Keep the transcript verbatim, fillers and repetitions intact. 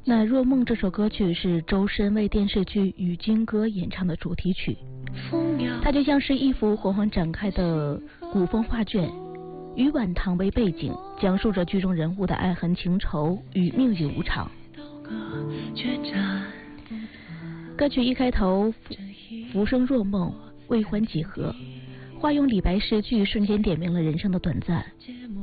那《若梦》这首歌曲是周深为电视剧《与君歌》演唱的主题曲，它就像是一幅缓缓展开的古风画卷，以晚唐为背景，讲述着剧中人物的爱恨情仇与命运无常。歌曲一开头，浮生若梦，为欢几何，化用李白诗句，瞬间点明了人生的短暂。